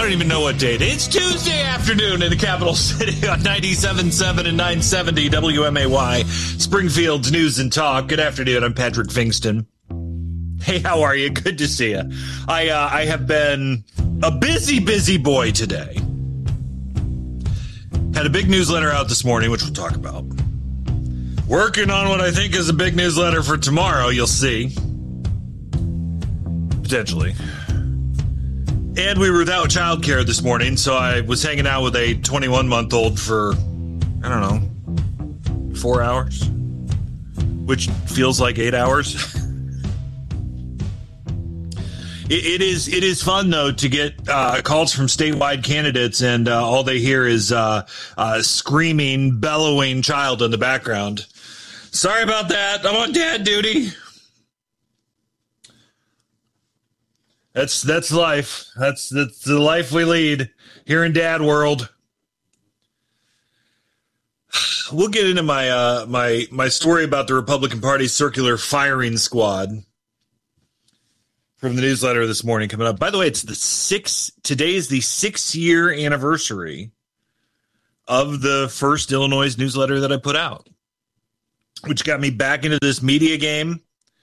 don't even know what date. It's Tuesday afternoon in the capital city on 97.7 and 970 WMAY, Springfield's News and Talk. Good afternoon. I'm Patrick Fingston. Hey, how are you? Good to see you. I have been a busy boy today. Had a big newsletter out this morning, which we'll talk about. Working on what I think is a big newsletter for tomorrow. You'll see. Potentially. And we were without childcare this morning, so I was hanging out with a 21-month-old for, I don't know, 4 hours, which feels like 8 hours. It is fun, though, to get calls from statewide candidates, and all they hear is screaming, bellowing child in the background. Sorry about that. I'm on dad duty. That's life. That's the life we lead here in dad world. We'll get into my story about the Republican Party circular firing squad from the newsletter this morning coming up. By the way, today is the 6-year anniversary of the first Illinois newsletter that I put out, which got me back into this media game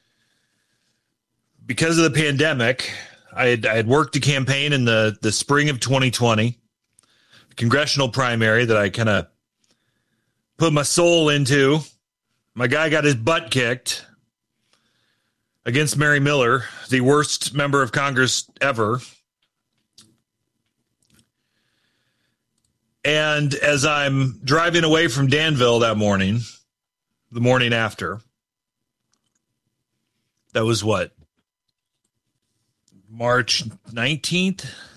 because of the pandemic. I had worked a campaign in the spring of 2020, congressional primary that I kind of put my soul into. My guy got his butt kicked against Mary Miller, the worst member of Congress ever. And as I'm driving away from Danville that morning, the morning after, that was what? March 19th,